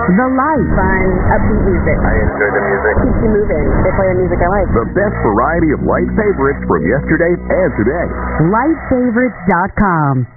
The Light. Fun, upbeat music. I enjoy the music. Keeps you moving. They play the music I like. The best variety of light favorites from yesterday and today. Lightfavorites.com.